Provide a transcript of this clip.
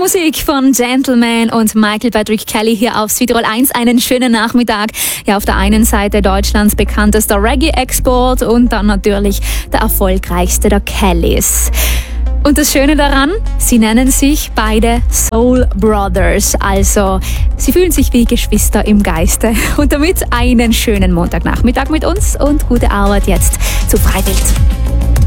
Musik von Gentleman und Michael Patrick Kelly hier auf Südtirol 1. Einen schönen Nachmittag. Ja, auf der einen Seite Deutschlands bekanntester Reggae-Export und dann natürlich der erfolgreichste der Kellys. Und das Schöne daran, sie nennen sich beide Soul Brothers, also sie fühlen sich wie Geschwister im Geiste. Und damit einen schönen Montagnachmittag mit uns und gute Arbeit jetzt zu Freiwild.